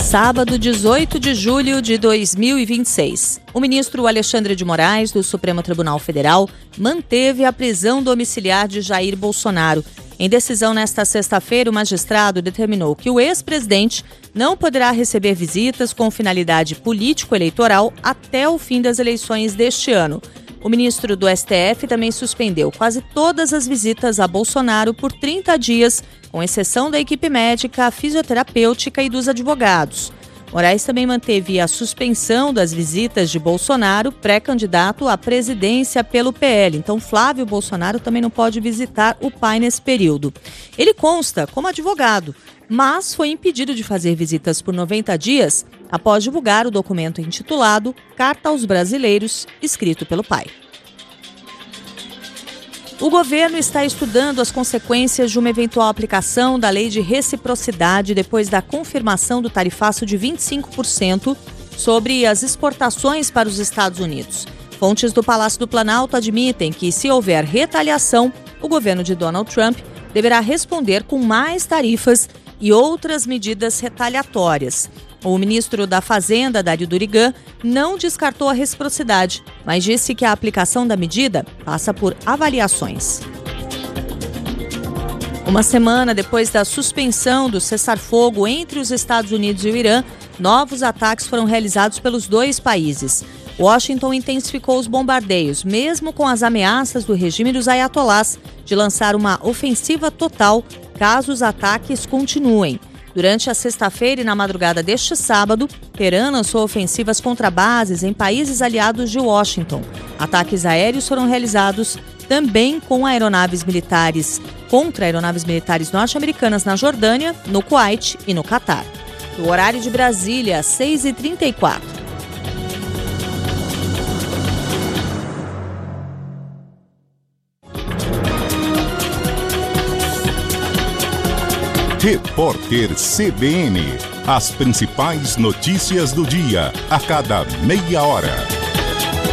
Sábado, 18 de julho de 2026. O ministro Alexandre de Moraes, do Supremo Tribunal Federal, manteve a prisão domiciliar de Jair Bolsonaro. Em decisão nesta sexta-feira, o magistrado determinou que o ex-presidente não poderá receber visitas com finalidade político-eleitoral até o fim das eleições deste ano. O ministro do STF também suspendeu quase todas as visitas a Bolsonaro por 30 dias, com exceção da equipe médica, fisioterapêutica e dos advogados. Moraes também manteve a suspensão das visitas de Bolsonaro, pré-candidato à presidência pelo PL. Então, Flávio Bolsonaro também não pode visitar o pai nesse período. Ele consta como advogado, mas foi impedido de fazer visitas por 90 dias após divulgar o documento intitulado Carta aos Brasileiros, escrito pelo pai. O governo está estudando as consequências de uma eventual aplicação da lei de reciprocidade depois da confirmação do tarifaço de 25% sobre as exportações para os Estados Unidos. Fontes do Palácio do Planalto admitem que, se houver retaliação, o governo de Donald Trump deverá responder com mais tarifas e outras medidas retaliatórias. O ministro da Fazenda, Dário Durigan, não descartou a reciprocidade, mas disse que a aplicação da medida passa por avaliações. Uma semana depois da suspensão do cessar-fogo entre os Estados Unidos e o Irã, novos ataques foram realizados pelos dois países. Washington intensificou os bombardeios, mesmo com as ameaças do regime dos ayatolás de lançar uma ofensiva total caso os ataques continuem. Durante a sexta-feira e na madrugada deste sábado, Teherã lançou ofensivas contra bases em países aliados de Washington. Ataques aéreos foram realizados também contra aeronaves militares norte-americanas na Jordânia, no Kuwait e no Catar. O horário de Brasília, 6h34. Repórter CBN. As principais notícias do dia, a cada meia hora.